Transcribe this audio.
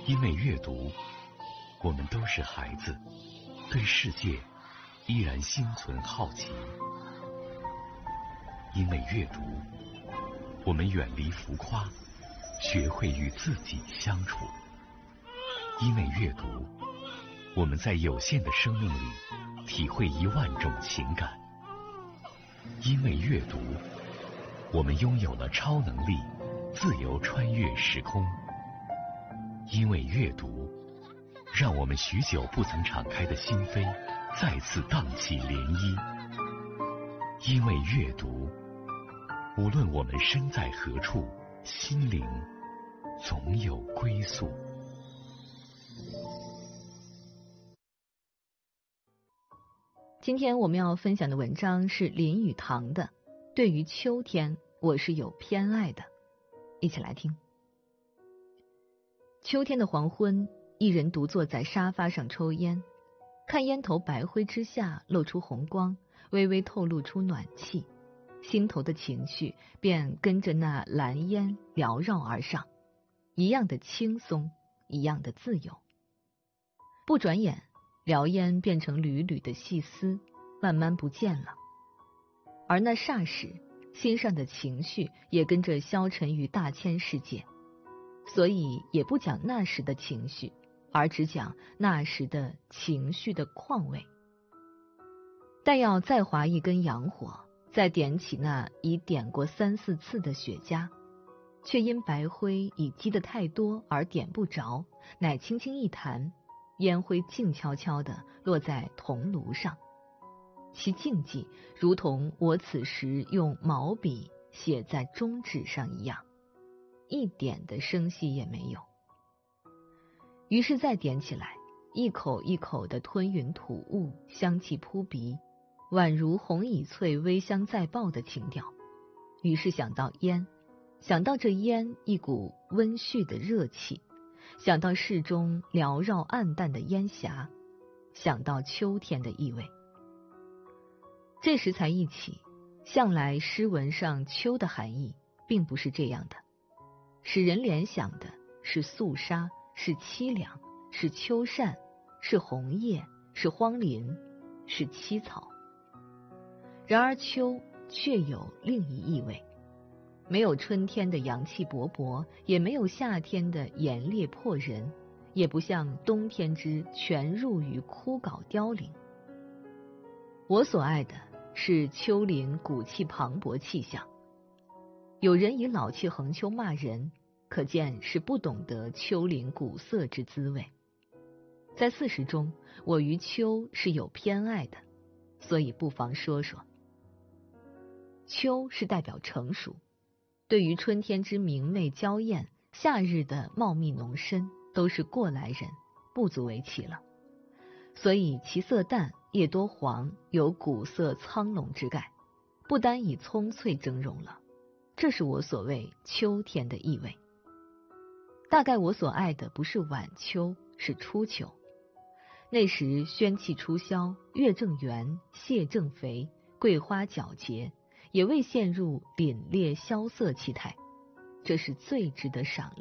因为阅读，我们都是孩子，对世界依然心存好奇。因为阅读，我们远离浮夸，学会与自己相处。因为阅读，我们在有限的生命里体会10000种情感。因为阅读，我们拥有了超能力，自由穿越时空。因为阅读，让我们许久不曾敞开的心扉再次荡起涟漪。因为阅读，无论我们身在何处，心灵总有归宿。 今天我们要分享的文章是林语堂的《对于秋天我是有偏爱的》，一起来听。秋天的黄昏，一人独坐在沙发上抽烟，看烟头白灰之下露出红光，微微透露出暖气，心头的情绪便跟着那蓝烟缭绕而上，一样的轻松，一样的自由。不转眼，燎烟变成缕缕的细丝，慢慢不见了。而那霎时，心上的情绪也跟着消沉于大千世界，所以也不讲那时的情绪，而只讲那时的情绪的况味。但要再划一根洋火，再点起那已点过3、4次的雪茄，却因白灰已积得太多而点不着，乃轻轻一弹，烟灰静悄悄地落在铜炉上，其静寂如同我此时用毛笔写在中指上一样，一点的声息也没有。于是再点起来，一口一口的吞云吐雾，香气扑鼻，宛如红乙翠微香再爆的情调。于是想到烟，想到这烟一股温煦的热气，想到室中缭绕暗淡的烟霞，想到秋天的意味。这时才忆起，向来诗文上秋的含义并不是这样的，使人联想的是肃杀，是凄凉，是秋扇，是红叶，是荒林，是凄草。然而秋却有另一意味，没有春天的阳气勃勃，也没有夏天的炎烈迫人，也不像冬天之全入于枯槁凋零。我所爱的是秋林古气磅礴气象。有人以老气横秋骂人，可见是不懂得秋林古色之滋味。在4时中，我于秋是有偏爱的，所以不妨说说。秋是代表成熟，对于春天之明媚娇艳，夏日的茂密浓深，都是过来人，不足为奇了。所以其色淡，叶多黄，有古色苍龙之概，不单以葱翠峥嵘了。这是我所谓秋天的意味。大概我所爱的不是晚秋，是初秋。那时宣气初消，月正圆，蟹正肥，桂花皎洁，也未陷入凛冽萧瑟气态，这是最值得赏